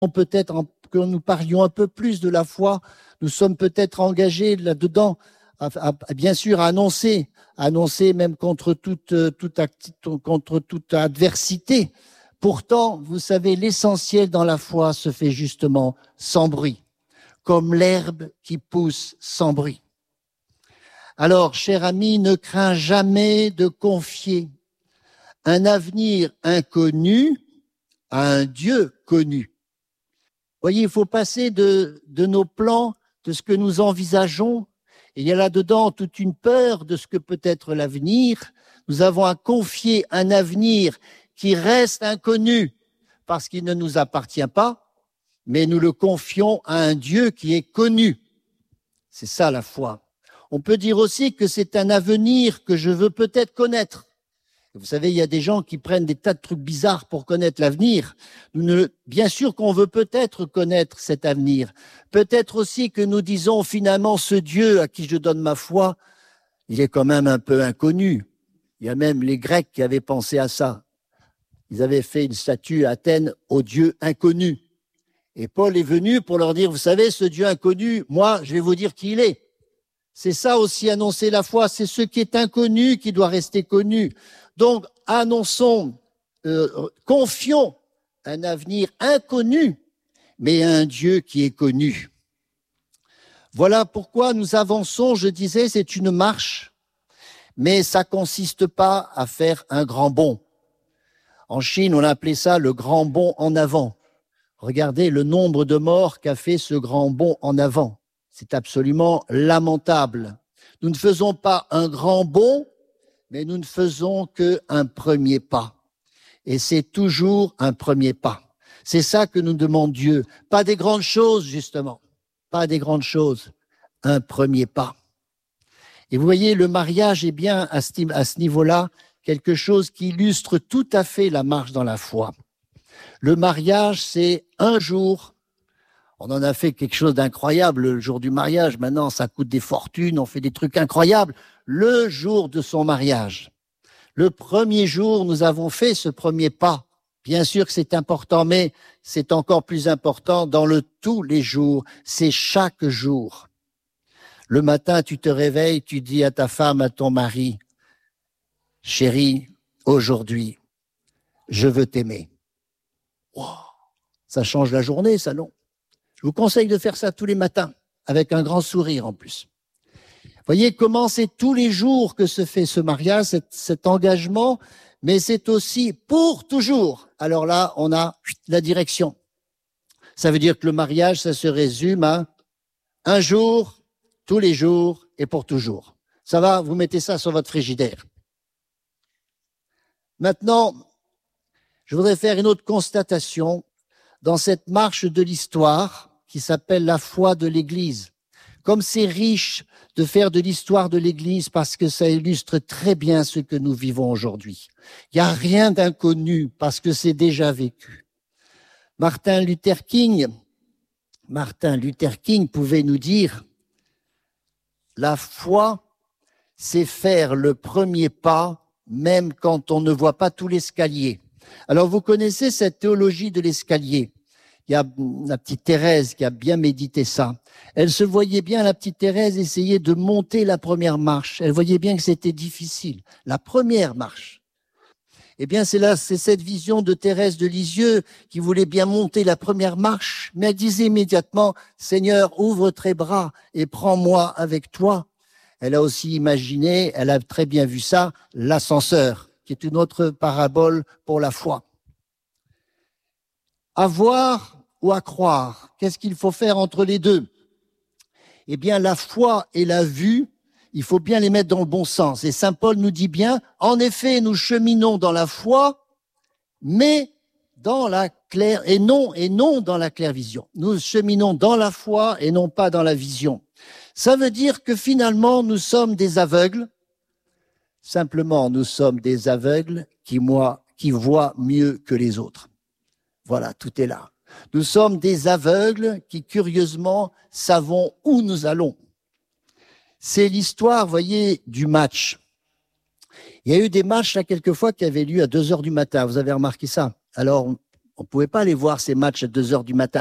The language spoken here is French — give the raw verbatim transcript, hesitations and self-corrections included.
peut-être en, que nous parlions un peu plus de la foi. Nous sommes peut-être engagés là-dedans, à, à, à, bien sûr, à annoncer, à annoncer même contre toute, toute, contre toute adversité. Pourtant, vous savez, l'essentiel dans la foi se fait justement sans bruit, comme l'herbe qui pousse sans bruit. Alors, cher ami, ne crains jamais de confier un avenir inconnu à un Dieu connu. Voyez, il faut passer de, de nos plans, de ce que nous envisageons. Et il y a là-dedans toute une peur de ce que peut être l'avenir. Nous avons à confier un avenir qui reste inconnu parce qu'il ne nous appartient pas, mais nous le confions à un Dieu qui est connu. C'est ça la foi. On peut dire aussi que c'est un avenir que je veux peut-être connaître. Vous savez, il y a des gens qui prennent des tas de trucs bizarres pour connaître l'avenir. Nous ne, bien sûr qu'on veut peut-être connaître cet avenir. Peut-être aussi que nous disons finalement ce Dieu à qui je donne ma foi, il est quand même un peu inconnu. Il y a même les Grecs qui avaient pensé à ça. Ils avaient fait une statue à Athènes au Dieu inconnu. Et Paul est venu pour leur dire, vous savez, ce Dieu inconnu, moi, je vais vous dire qui il est. C'est ça aussi, annoncer la foi, c'est ce qui est inconnu qui doit rester connu. Donc, annonçons, euh, confions un avenir inconnu, mais à un Dieu qui est connu. Voilà pourquoi nous avançons, je disais, c'est une marche, mais ça consiste pas à faire un grand bond. En Chine, on appelait ça le grand bond en avant. Regardez le nombre de morts qu'a fait ce grand bond en avant. C'est absolument lamentable. Nous ne faisons pas un grand bond, mais nous ne faisons qu'un premier pas. Et c'est toujours un premier pas. C'est ça que nous demande Dieu. Pas des grandes choses, justement. Pas des grandes choses. Un premier pas. Et vous voyez, le mariage est bien à ce, à ce niveau-là quelque chose qui illustre tout à fait la marche dans la foi. Le mariage, c'est un jour. On en a fait quelque chose d'incroyable le jour du mariage. Maintenant, ça coûte des fortunes, on fait des trucs incroyables. Le jour de son mariage. Le premier jour, nous avons fait ce premier pas. Bien sûr que c'est important, mais c'est encore plus important dans le tous les jours. C'est chaque jour. Le matin, tu te réveilles, tu dis à ta femme, à ton mari, « Chérie, aujourd'hui, je veux t'aimer. » Wow, ça change la journée, ça, non? Je vous conseille de faire ça tous les matins, avec un grand sourire en plus. Voyez comment c'est tous les jours que se fait ce mariage, cet, cet engagement, mais c'est aussi pour toujours. Alors là, on a la direction. Ça veut dire que le mariage, ça se résume à un jour, tous les jours et pour toujours. Ça va, vous mettez ça sur votre frigidaire. Maintenant, je voudrais faire une autre constatation dans cette marche de l'histoire qui s'appelle la foi de l'Église. Comme c'est riche de faire de l'histoire de l'Église parce que ça illustre très bien ce que nous vivons aujourd'hui. Il n'y a rien d'inconnu parce que c'est déjà vécu. Martin Luther King, Martin Luther King pouvait nous dire « La foi, c'est faire le premier pas même quand on ne voit pas tout l'escalier. » Alors vous connaissez cette théologie de l'escalier. Il y a la petite Thérèse qui a bien médité ça. Elle se voyait bien, la petite Thérèse, essayer de monter la première marche. Elle voyait bien que c'était difficile. La première marche. Eh bien, c'est là, c'est cette vision de Thérèse de Lisieux qui voulait bien monter la première marche, mais elle disait immédiatement, Seigneur, ouvre tes bras et prends-moi avec toi. Elle a aussi imaginé, elle a très bien vu ça, l'ascenseur, qui est une autre parabole pour la foi. À voir ou à croire, qu'est-ce qu'il faut faire entre les deux? Eh bien, la foi et la vue, il faut bien les mettre dans le bon sens. Et saint Paul nous dit bien, en effet, nous cheminons dans la foi, mais dans la claire, et non, et non dans la claire vision. Nous cheminons dans la foi et non pas dans la vision. Ça veut dire que finalement, nous sommes des aveugles. Simplement, nous sommes des aveugles qui, moi, qui voient mieux que les autres. Voilà, tout est là. Nous sommes des aveugles qui, curieusement, savons où nous allons. C'est l'histoire, voyez, du match. Il y a eu des matchs, là, quelquefois, qui avaient lieu à deux heures du matin. Vous avez remarqué ça? Alors, On ne pouvait pas aller voir ces matchs à deux heures du matin.